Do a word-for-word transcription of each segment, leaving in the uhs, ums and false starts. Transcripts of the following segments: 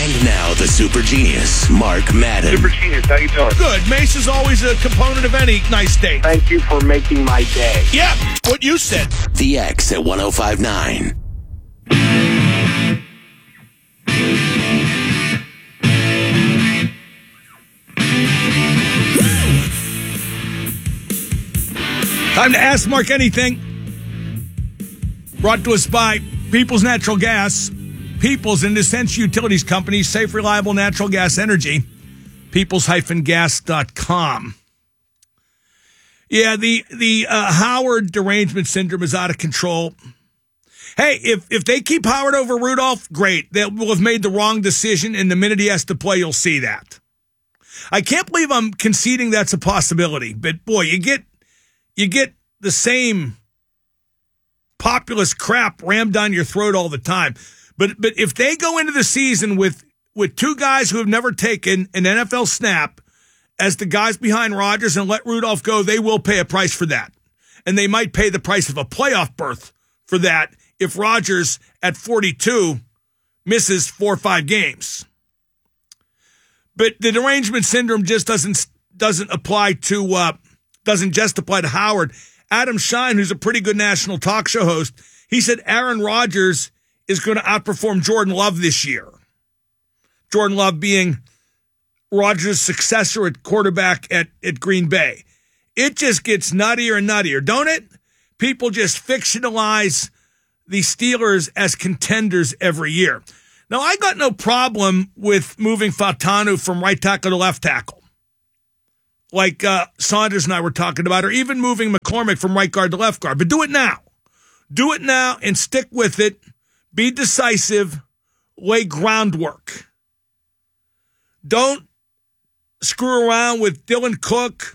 And now the super genius, Mark Madden. Super genius, how you doing? Good. Mace is always a component of any nice day. Thank you for making my day. Yeah, what you said. The X at one oh five point nine. Time to ask Mark anything. Brought to us by People's Natural Gas. People's and Essential Utilities Company. Safe, reliable natural gas energy. peoples dash gas dot com. Yeah, the, the uh, Howard derangement syndrome is out of control. Hey, if, if they keep Howard over Rudolph, great. They will have made the wrong decision, and the minute he has to play, you'll see that. I can't believe I'm conceding that's a possibility, but boy, you get you get the same populist crap rammed down your throat all the time. But but if they go into the season with, with two guys who have never taken an N F L snap as the guys behind Rodgers and let Rudolph go, they will pay a price for that. And they might pay the price of a playoff berth for that if Rodgers at forty-two misses four or five games. But the derangement syndrome just doesn't doesn't apply to uh, doesn't just apply to Howard. Adam Schein, who's a pretty good national talk show host, he said Aaron Rodgers is going to outperform Jordan Love this year. Jordan Love being Rodgers' successor at quarterback at, at Green Bay. It just gets nuttier and nuttier, don't it? People just fictionalize the Steelers as contenders every year. Now, I got no problem with moving Fautanu from right tackle to left tackle, like uh, Saunders and I were talking about, or even moving McCormick from right guard to left guard. But do it now. Do it now and stick with it. Be decisive. Lay groundwork. Don't screw around with Dylan Cook.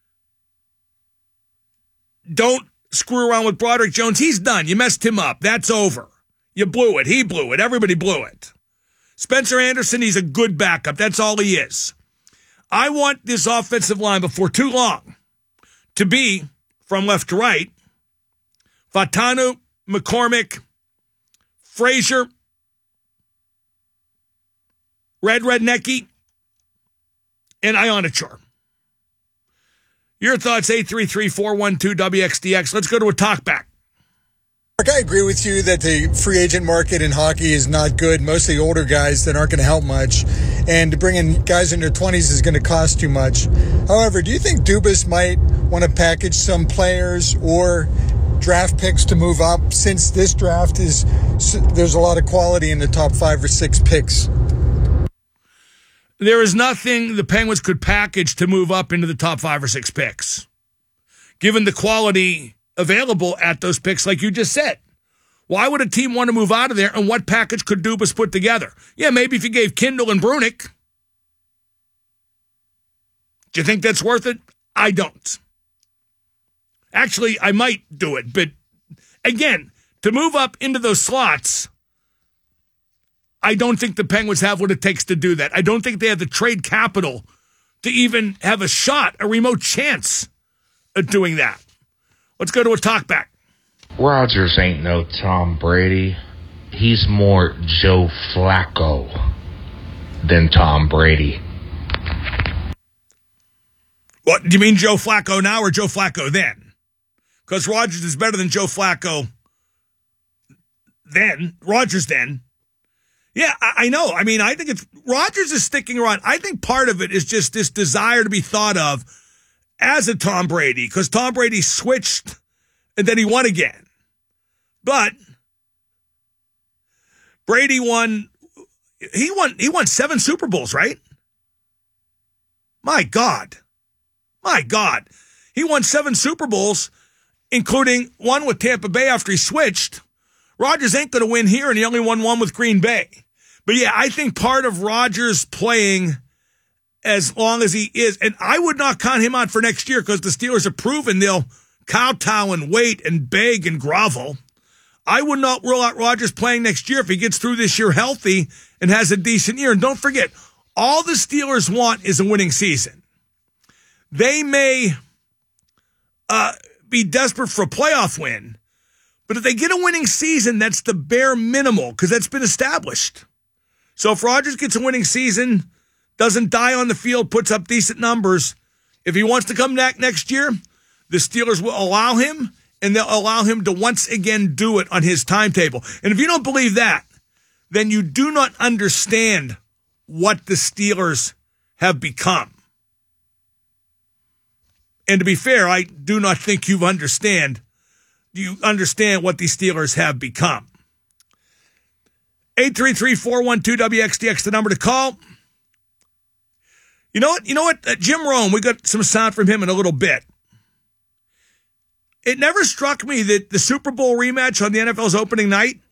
Don't screw around with Broderick Jones. He's done. You messed him up. That's over. You blew it. He blew it. Everybody blew it. Spencer Anderson, he's a good backup. That's all he is. I want this offensive line before too long to be, from left to right, Fautanu, McCormick, Frazier, Red Rednecky, and Ionachar. Your thoughts, eight three three, four one two, W X D X. Let's go to a talkback. Mark, I agree with you that the free agent market in hockey is not good. Mostly older guys that aren't going to help much. And to bring in guys in their twenties is going to cost too much. However, do you think Dubas might want to package some players or draft picks to move up, since this draft is, there's a lot of quality in the top five or six picks? There is nothing the Penguins could package to move up into the top five or six picks, given the quality available at those picks, like you just said. Why would a team want to move out of there, and what package could Dubas put together? Yeah, maybe if you gave Kindle and Brunick. Do you think that's worth it? I don't. Actually, I might do it, but again, to move up into those slots, I don't think the Penguins have what it takes to do that. I don't think they have the trade capital to even have a shot, a remote chance at doing that. Let's go to a talkback. Rodgers ain't no Tom Brady. He's more Joe Flacco than Tom Brady. What, do you mean Joe Flacco now or Joe Flacco then? Because Rodgers is better than Joe Flacco then. Rodgers then. Yeah, I, I know. I mean, I think it's Rodgers is sticking around. I think part of it is just this desire to be thought of as a Tom Brady, because Tom Brady switched and then he won again. But Brady won. He won. He won seven Super Bowls, right? My God, my God, he won seven Super Bowls, including one with Tampa Bay after he switched. Rodgers ain't going to win here, and he only won one with Green Bay. But yeah, I think part of Rodgers playing as long as he is, and I would not count him out for next year because the Steelers have proven they'll kowtow and wait and beg and grovel. I would not rule out Rodgers playing next year if he gets through this year healthy and has a decent year. And don't forget, all the Steelers want is a winning season. They may uh, be desperate for a playoff win, but if they get a winning season, that's the bare minimal because that's been established. So if Rodgers gets a winning season, doesn't die on the field, puts up decent numbers, if he wants to come back next year, the Steelers will allow him, and they'll allow him to once again do it on his timetable. And if you don't believe that, then you do not understand what the Steelers have become. And to be fair, I do not think you understand. You understand what the Steelers have become. eight three three, four one two, W X D X, the number to call. You know what? You know what? Uh, Jim Rome, we got some sound from him in a little bit. It never struck me that the Super Bowl rematch on the N F L's opening night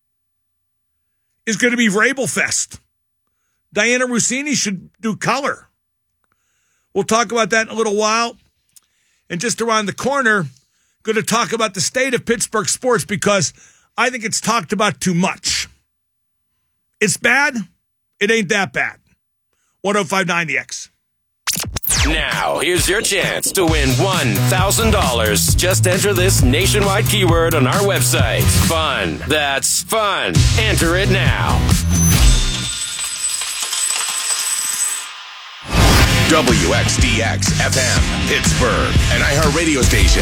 is going to be Vrabel Fest. Diana Rossini should do color. We'll talk about that in a little while. And just around the corner, going to talk about the state of Pittsburgh sports because I think it's talked about too much. It's bad. It ain't that bad. one oh five nine The X. Now, here's your chance to win one thousand dollars. Just enter this nationwide keyword on our website. Fun. That's fun. Enter it now. W X D X F M, Pittsburgh, an iHeart radio station.